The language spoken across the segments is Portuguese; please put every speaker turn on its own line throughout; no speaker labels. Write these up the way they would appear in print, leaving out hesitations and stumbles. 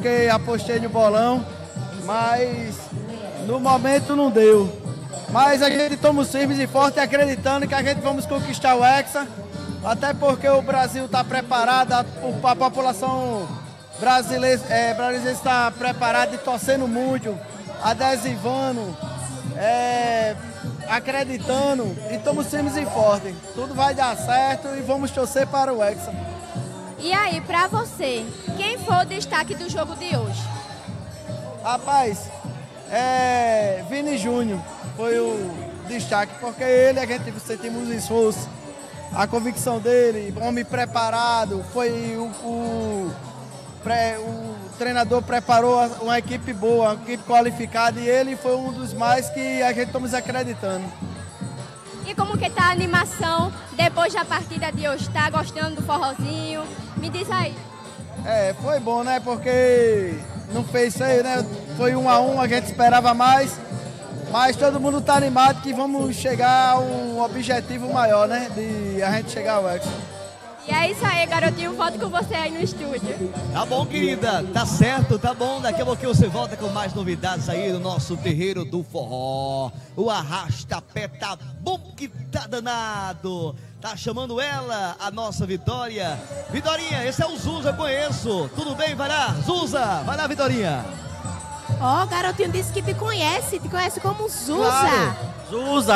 porque apostei no bolão, mas no momento não deu. Mas a gente estamos firmes e fortes, acreditando que a gente vamos conquistar o Hexa, até porque o Brasil está preparado, a população brasileira está preparada e torcendo muito, adesivando, acreditando, e estamos firmes e fortes. Tudo vai dar certo e vamos torcer para o Hexa.
E aí, para você, quem foi o destaque do jogo de hoje?
Rapaz, Vini Júnior foi o destaque, porque ele, a gente sentimos o esforço, a convicção dele, homem preparado, foi o treinador preparou uma equipe boa, uma equipe qualificada, e ele foi um dos mais que a gente estamos acreditando.
E como que tá a animação depois da partida de hoje? Tá gostando do forrozinho? Me diz aí.
Foi bom, né? Porque não fez feio, né? Foi 1-1, a gente esperava mais. Mas todo mundo tá animado que vamos chegar a um objetivo maior, né? De a gente chegar ao Hexa.
E é isso aí, garotinho. Volto com você aí no estúdio.
Tá bom, querida. Tá certo, tá bom. Daqui a pouquinho você volta com mais novidades aí no nosso terreiro do forró. O arrasta-pé tá bom que tá danado. Tá chamando ela, a nossa Vitória. Vitorinha, esse é o Zuza, eu conheço. Tudo bem? Vai lá, Zuza. Vai lá, Vitorinha.
Ó, garotinho disse que te conhece como Zuza.
Claro. Zuza,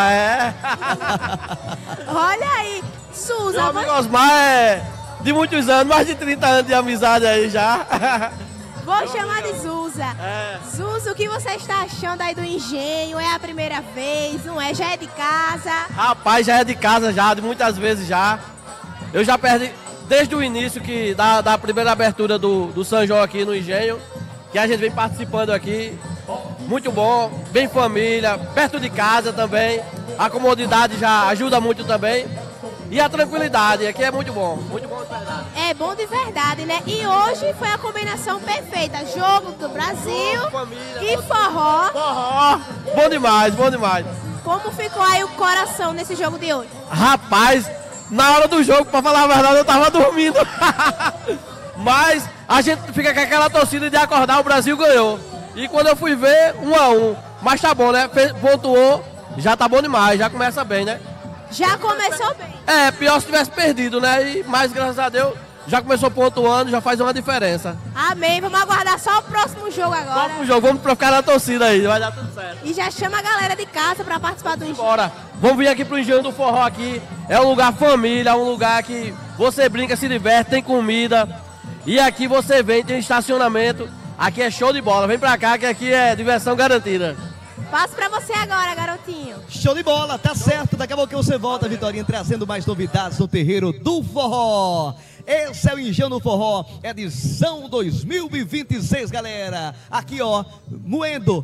Olha aí, Zuza.
Meu amigo Osmar é de muitos anos, mais de 30 anos de amizade aí já.
Vou chamar de Zuza. Zuza, o que você está achando aí do engenho? É a primeira vez, não é? Já é de casa?
Rapaz, já é de casa já, de muitas vezes já. Eu já perdi desde o início da primeira abertura do São João aqui no engenho, que a gente vem participando aqui. Muito bom, bem família, perto de casa também. A comodidade já ajuda muito também. E a tranquilidade, aqui é muito bom de verdade.
É bom de verdade, né? E hoje foi a combinação perfeita. Jogo do Brasil,
família,
e forró.
Forró, bom demais, bom demais.
Como ficou aí o coração nesse jogo de hoje?
Rapaz, na hora do jogo, pra falar a verdade, eu tava dormindo. Mas a gente fica com aquela torcida de acordar, o Brasil ganhou. E quando eu fui ver, 1-1. Mas tá bom, né? Pontuou, já tá bom demais, já começa bem, né?
Já começou bem.
Pior se tivesse perdido, né? Mas graças a Deus, já começou pontuando, já faz uma diferença.
Amém, vamos aguardar só o próximo jogo agora.
Próximo jogo, vamos ficar na torcida aí, vai dar tudo certo.
E já chama a galera de casa pra participar do engenho.
Bora, vamos vir aqui pro Engenho do Forró aqui. É um lugar família, é um lugar que você brinca, se diverte, tem comida. E aqui você vem, tem estacionamento. Aqui é show de bola, vem pra cá que aqui é diversão garantida.
Passo pra você agora, garotinho.
Show de bola, tá certo. Daqui a pouquinho você volta, Vitorinha, trazendo mais novidades no terreiro do forró. Esse é o Engenho do Forró, edição 2026, galera. Aqui, ó, moendo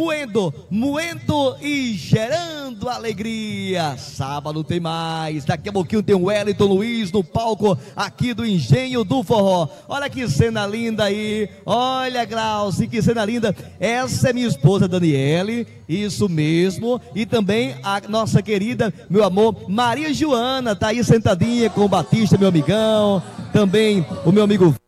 e gerando alegria. Sábado tem mais. Daqui a pouquinho tem o Wellington Luiz no palco aqui do Engenho do Forró. Olha que cena linda aí. Olha, Glauci, que cena linda. Essa é minha esposa, Daniele. Isso mesmo. E também a nossa querida, meu amor, Maria Joana, tá aí sentadinha com o Batista, meu amigão. Também o meu amigo